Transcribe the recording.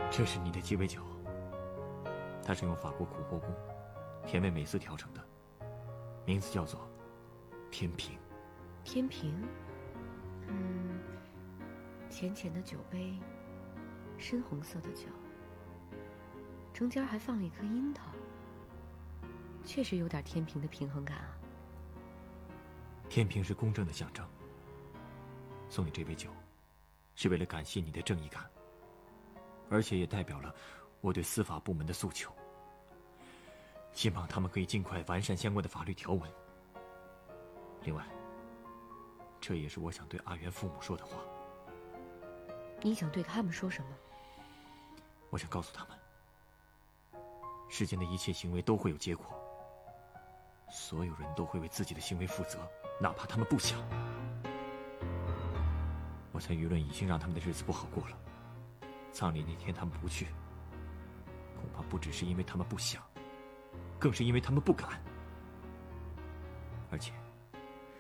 这是你的鸡尾酒，它是用法国琥珀宫甜味美思调成的，名字叫做天平。 天平，浅浅的酒杯，深红色的酒，中间还放了一颗樱桃，确实有点天平的平衡感啊。 天平是公正的象征，送你这杯酒，是为了感谢你的正义感，而且也代表了我对司法部门的诉求，希望他们可以尽快完善相关的法律条文。另外，这也是我想对阿元父母说的话。 你想对他们说什么？ 我想告诉他们，世间的一切行为都会有结果，所有人都会为自己的行为负责，哪怕他们不想。我猜舆论已经让他们的日子不好过了，葬礼那天他们不去，恐怕不只是因为他们不想，更是因为他们不敢。而且